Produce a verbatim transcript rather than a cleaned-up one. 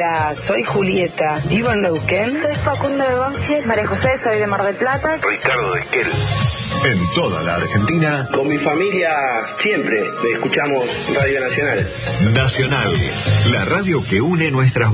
Hola, soy Julieta, vivo en Neuquén. Soy Facundo de Banfield. María José, soy de Mar del Plata. Ricardo de Esquel. En toda la Argentina. Con mi familia siempre escuchamos Radio Nacional. Nacional, la radio que une nuestras